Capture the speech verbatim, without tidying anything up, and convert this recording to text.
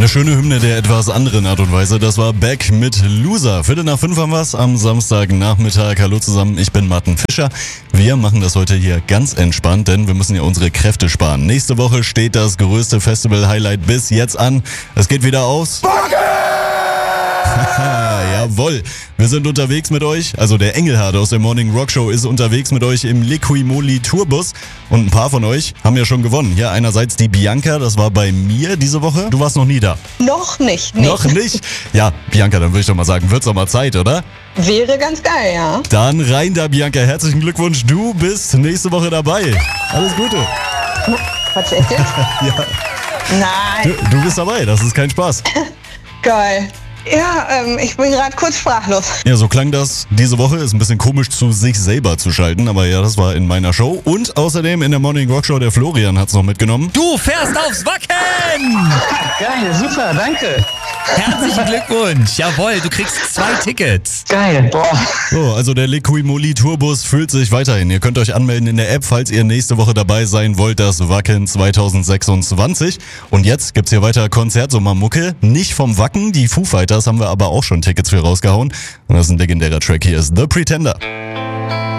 Eine schöne Hymne der etwas anderen Art und Weise. Das war Beck mit Loser. Viertel nach fünf haben wir's am Samstagnachmittag. Hallo zusammen, ich bin Martin Fischer. Wir machen das heute hier ganz entspannt, denn wir müssen ja unsere Kräfte sparen. Nächste Woche steht das größte Festival-Highlight bis jetzt an. Es geht wieder aus. Jawohl, wir sind unterwegs mit euch, also der Engelhardt aus der Morning Rock Show ist unterwegs mit euch im Liquimoli Tourbus und ein paar von euch haben ja schon gewonnen. Hier einerseits die Bianca, das war bei mir diese Woche. Du warst noch nie da. Noch nicht. Nee. Noch nicht? Ja, Bianca, dann würde ich doch mal sagen, wird's doch mal Zeit, oder? Wäre ganz geil, ja. Dann rein da, Bianca, herzlichen Glückwunsch, du bist nächste Woche dabei. Alles Gute. Quatsch, echt jetzt? Ja. Nein. Du, du bist dabei, das ist kein Spaß. Geil. Ja, ähm, ich bin gerade kurz sprachlos. Ja, so klang das diese Woche. Ist ein bisschen komisch, zu sich selber zu schalten, aber ja, das war in meiner Show. Und außerdem in der Morning Rock Show, der Florian hat's noch mitgenommen. Du fährst aufs Wacken! Geil, super, danke. Herzlichen Glückwunsch. Jawohl, du kriegst zwei Tickets. Geil, boah. So, also der Liquimoli Tourbus füllt sich weiterhin. Ihr könnt euch anmelden in der App, falls ihr nächste Woche dabei sein wollt, das Wacken zwanzig sechsundzwanzig. Und jetzt gibt's hier weiter Konzertsommermucke. Nicht vom Wacken, die Foo Fighters haben wir aber auch schon Tickets für rausgehauen. Und das ist ein legendärer Track, hier ist The Pretender.